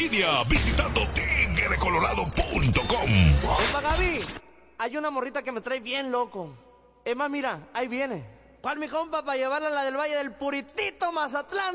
visitando tigrecolorado.com. Opa, Gaby, hay una morrita que me trae bien loco. Es más, mira, ahí viene. ¿Cuál, mi compa? Para llevarla a la del Valle del Puritito, Mazatlán.